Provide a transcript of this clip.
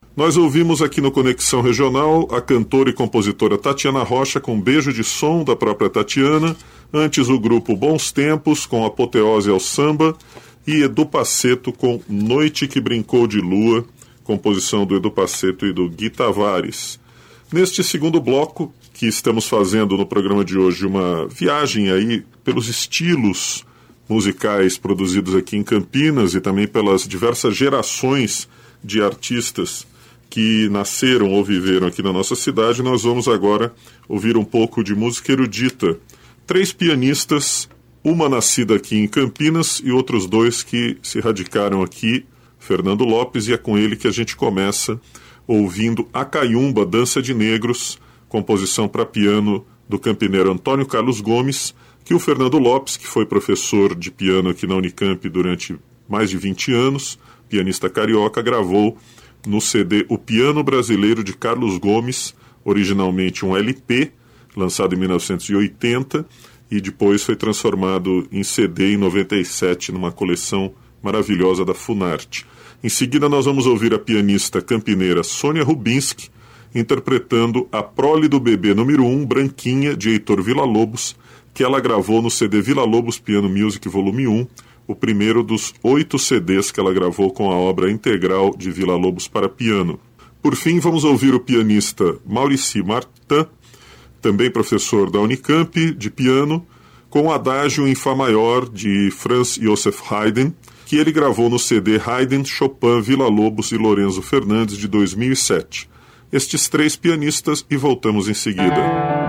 Nós ouvimos aqui no Conexão Regional a cantora e compositora Tatiana Rocha com Beijo de Som, da própria Tatiana, antes o grupo Bons Tempos com Apoteose ao Samba e Edu Passeto com Noite que Brincou de Lua, composição do Edu Passeto e do Gui Tavares. Neste segundo bloco, que estamos fazendo no programa de hoje, uma viagem aí pelos estilos musicais produzidos aqui em Campinas e também pelas diversas gerações de artistas que nasceram ou viveram aqui na nossa cidade, nós vamos agora ouvir um pouco de música erudita. 3 pianistas, uma nascida aqui em Campinas e outros 2 que se radicaram aqui, Fernando Lopes, e é com ele que a gente começa ouvindo A Caiumba, Dança de Negros, composição para piano do campineiro Antônio Carlos Gomes, que o Fernando Lopes, que foi professor de piano aqui na Unicamp durante mais de 20 anos, pianista carioca, gravou no CD O Piano Brasileiro de Carlos Gomes, originalmente um LP, lançado em 1980, e depois foi transformado em CD em 97, numa coleção maravilhosa da Funarte. Em seguida nós vamos ouvir a pianista campineira Sônia Rubinski, interpretando a prole do bebê número 1, Branquinha, de Heitor Villa-Lobos, que ela gravou no CD Villa-Lobos Piano Music Volume 1, o primeiro dos 8 CDs que ela gravou com a obra integral de Villa-Lobos para piano. Por fim, vamos ouvir o pianista Maurici Martin, também professor da Unicamp, de piano, com o Adágio em Fá Maior, de Franz Joseph Haydn, que ele gravou no CD Haydn, Chopin, Villa-Lobos e Lorenzo Fernandes, de 2007. Estes 3 pianistas e voltamos em seguida.